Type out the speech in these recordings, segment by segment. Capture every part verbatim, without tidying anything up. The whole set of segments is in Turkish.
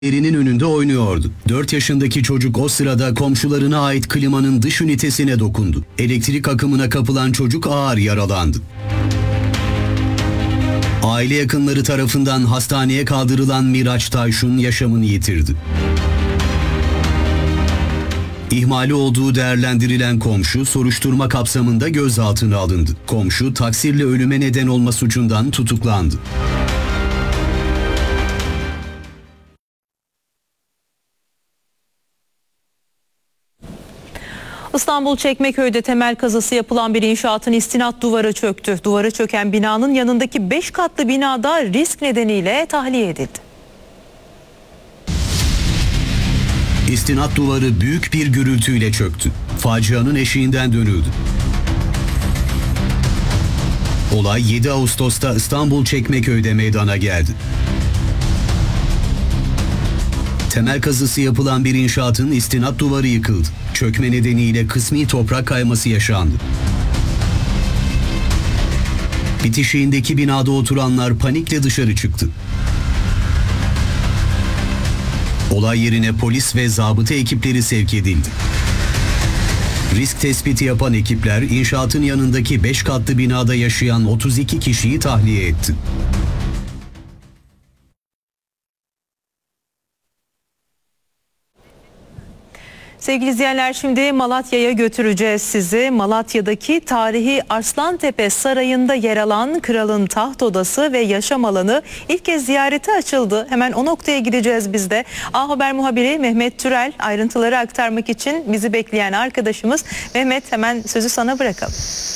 Evinin önünde oynuyordu. dört yaşındaki çocuk o sırada komşularına ait klimanın dış ünitesine dokundu. Elektrik akımına kapılan çocuk ağır yaralandı. Aile yakınları tarafından hastaneye kaldırılan Miraç Tayşun yaşamını yitirdi. İhmali olduğu değerlendirilen komşu soruşturma kapsamında gözaltına alındı. Komşu taksirle ölüme neden olma suçundan tutuklandı. İstanbul Çekmeköy'de temel kazısı yapılan bir inşaatın istinat duvarı çöktü. Duvarı çöken binanın yanındaki beş katlı binada risk nedeniyle tahliye edildi. İstinat duvarı büyük bir gürültüyle çöktü. Facianın eşiğinden dönüldü. Olay yedi Ağustos'ta İstanbul Çekmeköy'de meydana geldi. Temel kazısı yapılan bir inşaatın istinat duvarı yıkıldı. Çökme nedeniyle kısmi toprak kayması yaşandı. Bitişiğindeki binada oturanlar panikle dışarı çıktı. Olay yerine polis ve zabıta ekipleri sevk edildi. Risk tespiti yapan ekipler inşaatın yanındaki beş katlı binada yaşayan otuz iki kişiyi tahliye etti. Sevgili izleyenler, şimdi Malatya'ya götüreceğiz sizi. Malatya'daki tarihi Arslantepe Sarayı'nda yer alan Kralın Taht Odası ve yaşam alanı ilk kez ziyarete açıldı. Hemen o noktaya gideceğiz biz de. A Haber muhabiri Mehmet Türel ayrıntıları aktarmak için bizi bekleyen arkadaşımız. Mehmet, hemen sözü sana bırakalım.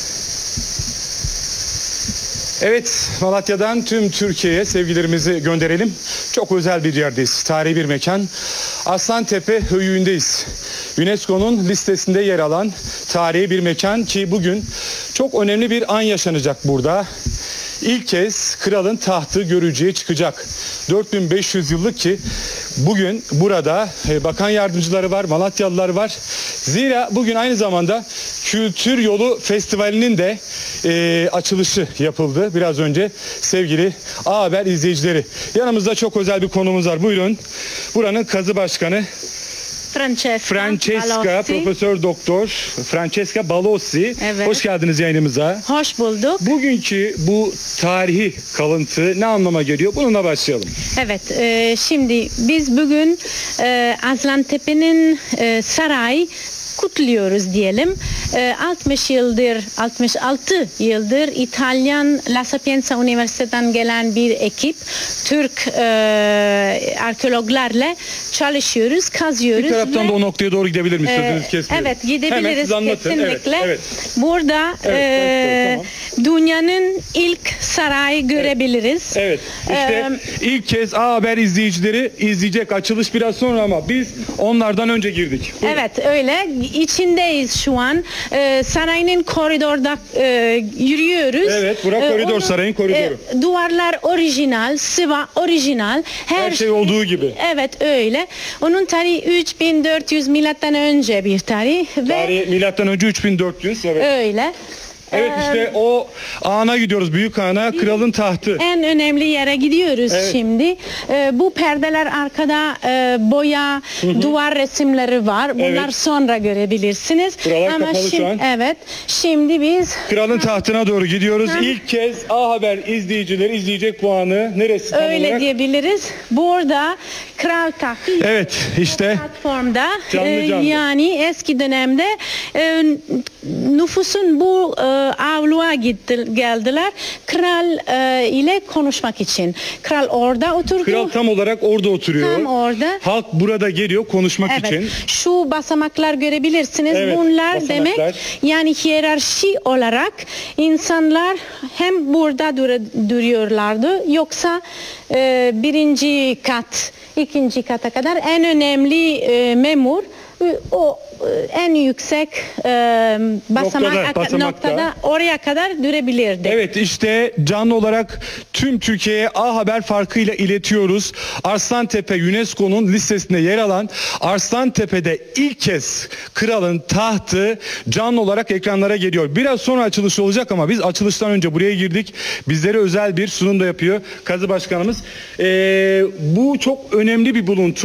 Evet, Malatya'dan tüm Türkiye'ye sevgilerimizi gönderelim. Çok özel bir yerdeyiz. Tarihi bir mekan. Arslantepe Höyüğü'ndeyiz. UNESCO'nun listesinde yer alan tarihi bir mekan ki bugün çok önemli bir an yaşanacak burada. İlk kez kralın tahtı görücüye çıkacak. dört bin beş yüz yıllık ki bugün burada bakan yardımcıları var, Malatyalılar var. Zira bugün aynı zamanda Kültür Yolu Festivali'nin de e, açılışı yapıldı. Biraz önce sevgili A Haber izleyicileri. Yanımızda çok özel bir konumuz var. Buyurun. Buranın kazı başkanı Francesca, Francesca Balossi. Profesör Doktor Francesca Balossi. Evet. Hoş geldiniz yayınımıza. Hoş bulduk. Bugünkü bu tarihi kalıntı ne anlama geliyor? Bununla başlayalım. Evet, e, şimdi biz bugün e, Arslantepe'nin e, saray kutluyoruz diyelim. E, altmış yıldır, altmış altı yıldır İtalyan La Sapienza Üniversitesi'nden gelen bir ekip, Türk e, arkeologlarla çalışıyoruz, kazıyoruz. Bir taraftan ve, da o noktaya doğru gidebilir miyiz? Sözünüzü kesmiyorum. Evet, gidebiliriz kesinlikle. Evet, evet. Burada Evet, e, tamam. dünyanın ilk sarayı görebiliriz. Evet, işte Ee, ilk kez A Haber izleyicileri izleyecek, açılış biraz sonra ama biz onlardan önce girdik. Buyurun. Evet, öyle. İçindeyiz şu an. Ee, sarayın koridorda e, yürüyoruz. Evet, bura koridor, onun, sarayın koridoru. e, duvarlar orijinal, sıva orijinal. Her şey olduğu gibi. Evet, öyle. Onun tarihi üç bin dört yüz milattan önce bir tarih. Tarihi ve milattan önce üç bin dört yüz. Evet. öyle. Evet, işte o ana gidiyoruz, büyük ana, kralın tahtı. En önemli yere gidiyoruz Evet. şimdi. Ee, bu perdeler arkada e, boya, duvar resimleri var. Bunlar Evet. sonra görebilirsiniz. Buralar Ama kapalı şu şimdi, an. evet. Şimdi biz Kralın tahtına doğru gidiyoruz. İlk kez A Haber izleyicileri izleyecek bu anı. Neresi tam öyle olarak? diyebiliriz. Burada kral tahtı Evet, işte platformda Canlı e, canlı. yani eski dönemde e, nüfusun bu e, avluğa gitti, geldiler. Kral e, ile konuşmak için. Kral orada oturdu. kral tam olarak orada oturuyor. Tam orada. Halk burada geliyor konuşmak Evet. için. Şu basamaklar görebilirsiniz. Evet, Bunlar basamaklar. demek yani hiyerarşi olarak insanlar hem burada dur- duruyorlardı yoksa e, birinci kat, ikinci kata kadar en önemli e, memur o e, en yüksek e, basamak Noktada, basamakta. noktada oraya kadar durabilirdi. Evet, işte canlı olarak tüm Türkiye'ye A Haber farkıyla iletiyoruz. Arslantepe UNESCO'nun listesinde yer alan Arslantepe'de ilk kez kralın tahtı canlı olarak ekranlara geliyor. Biraz sonra açılışı olacak ama biz açılıştan önce buraya girdik. Bizlere özel bir sunum da yapıyor Kazı Başkanımız. Ee, bu çok önemli bir buluntu.